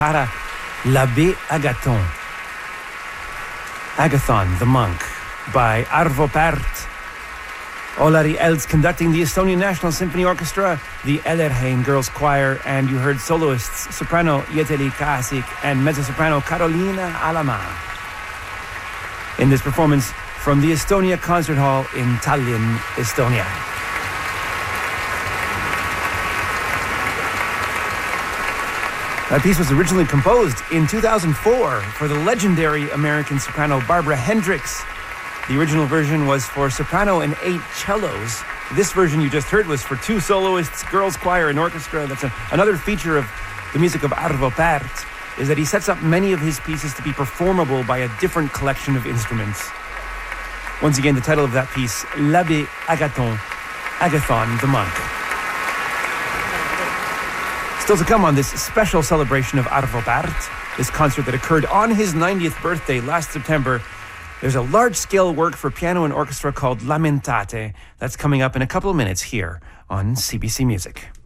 Para L'Abbé Agathon. Agathon the Monk by Arvo Pärt. Olari Elds conducting the Estonian National Symphony Orchestra, the Ellerheim Girls Choir, and you heard soloists soprano Jeteli Kasik and mezzo-soprano Carolina Alama. In this performance from the Estonia Concert Hall in Tallinn, Estonia. That piece was originally composed in 2004 for the legendary American soprano Barbara Hendricks. The original version was for soprano and 8 cellos. This version you just heard was for 2 soloists, girls choir, and orchestra. That's another feature of the music of Arvo Pärt, is that he sets up many of his pieces to be performable by a different collection of instruments. Once again, the title of that piece, L'Abbé Agathon, Agathon the Monk. Still to come on this special celebration of Arvo Pärt, this concert that occurred on his 90th birthday last September. There's a large-scale work for piano and orchestra called Lamentate. That's coming up in a couple of minutes here on CBC Music.